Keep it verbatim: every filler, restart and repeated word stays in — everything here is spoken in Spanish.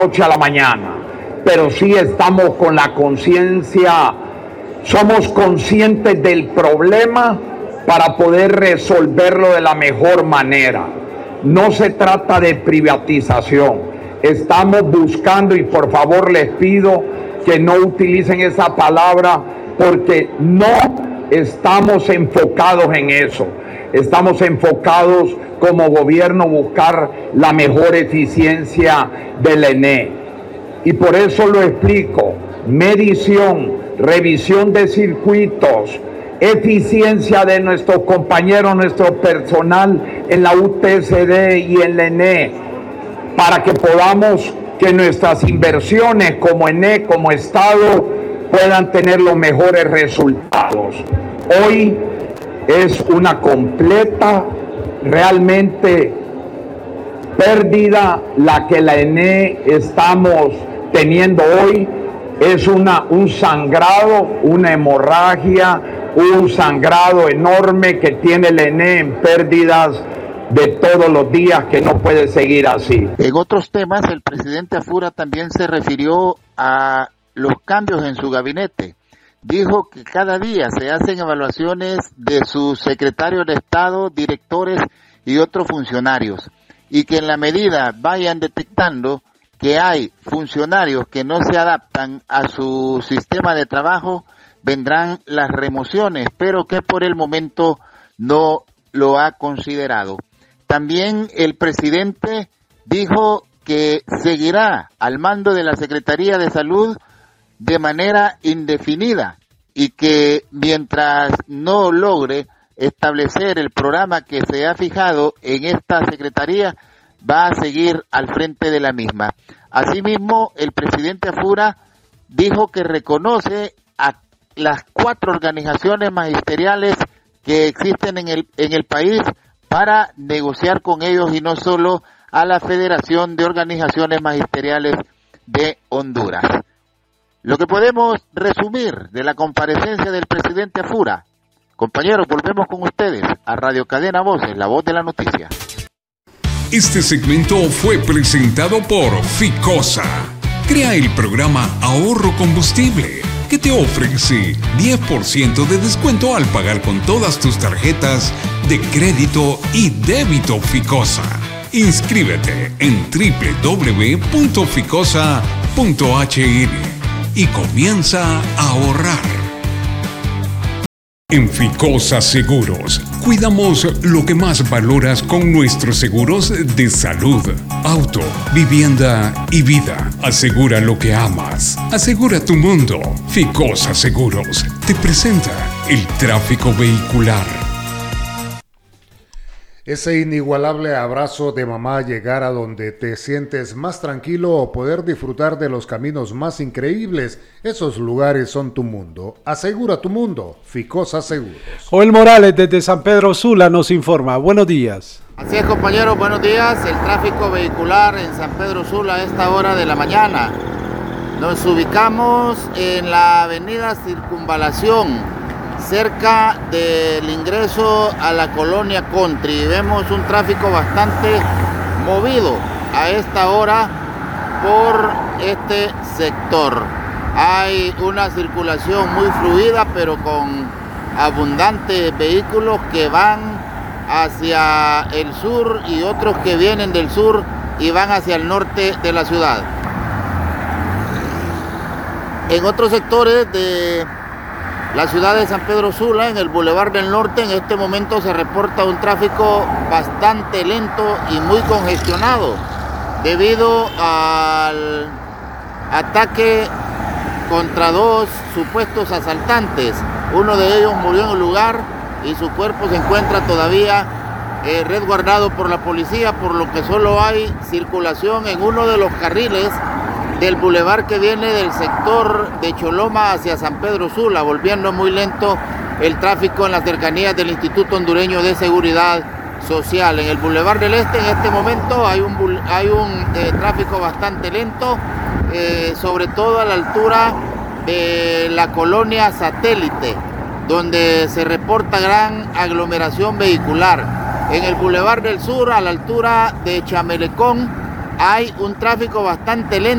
noche a la mañana, pero sí estamos con la conciencia, somos conscientes del problema para poder resolverlo de la mejor manera. No se trata de privatización, estamos buscando, y por favor les pido que no utilicen esa palabra porque no estamos enfocados en eso. Estamos enfocados como gobierno buscar la mejor eficiencia del E N E. Y por eso lo explico: medición, revisión de circuitos, eficiencia de nuestros compañeros, nuestro personal en la U T S D y en la E N E, para que podamos que nuestras inversiones como E N E, como Estado, puedan tener los mejores resultados. Hoy es una completa, realmente pérdida la que la E N E estamos teniendo hoy. Es una, un sangrado, una hemorragia, un sangrado enorme que tiene el E N E en pérdidas de todos los días, que no puede seguir así. En otros temas, el presidente Afura también se refirió a los cambios en su gabinete. Dijo que cada día se hacen evaluaciones de sus secretarios de Estado, directores y otros funcionarios, y que en la medida vayan detectando que hay funcionarios que no se adaptan a su sistema de trabajo, vendrán las remociones, pero que por el momento no lo ha considerado. También el presidente dijo que seguirá al mando de la Secretaría de Salud de manera indefinida y que mientras no logre establecer el programa que se ha fijado en esta Secretaría, va a seguir al frente de la misma. Asimismo, el presidente Afura dijo que reconoce a las cuatro organizaciones magisteriales que existen en el, en el país para negociar con ellos y no solo a la Federación de Organizaciones Magisteriales de Honduras. Lo que podemos resumir de la comparecencia del presidente Afura. Compañeros, volvemos con ustedes a Radio Cadena Voces, la voz de la noticia. Este segmento fue presentado por Ficosa. Crea el programa Ahorro Combustible, que te ofrece diez por ciento de descuento al pagar con todas tus tarjetas de crédito y débito Ficosa. Inscríbete en doble u doble u doble u punto ficosa punto h n y comienza a ahorrar. En Ficosa Seguros, cuidamos lo que más valoras con nuestros seguros de salud, auto, vivienda y vida. Asegura lo que amas. Asegura tu mundo. Ficosa Seguros te presenta el tráfico vehicular. Ese inigualable abrazo de mamá, llegar a donde te sientes más tranquilo o poder disfrutar de los caminos más increíbles, esos lugares son tu mundo. Asegura tu mundo, Ficosa Seguros. Joel Morales desde San Pedro Sula nos informa. Buenos días. Así es, compañeros, buenos días. El tráfico vehicular en San Pedro Sula a esta hora de la mañana. Nos ubicamos en la avenida Circunvalación, cerca del ingreso a la colonia Country. Vemos un tráfico bastante movido a esta hora por este sector. Hay una circulación muy fluida, pero con abundantes vehículos que van hacia el sur y otros que vienen del sur y van hacia el norte de la ciudad. En otros sectores de la ciudad de San Pedro Sula, en el Boulevard del Norte, en este momento se reporta un tráfico bastante lento y muy congestionado debido al ataque contra dos supuestos asaltantes. Uno de ellos murió en el lugar y su cuerpo se encuentra todavía eh, resguardado por la policía, por lo que solo hay circulación en uno de los carriles del bulevar que viene del sector de Choloma hacia San Pedro Sula, volviendo muy lento el tráfico en las cercanías del Instituto Hondureño de Seguridad Social. En el bulevar del Este en este momento hay un, hay un eh, tráfico bastante lento, eh, sobre todo a la altura de la colonia Satélite, donde se reporta gran aglomeración vehicular. En el bulevar del Sur, a la altura de Chamelecón, hay un tráfico bastante lento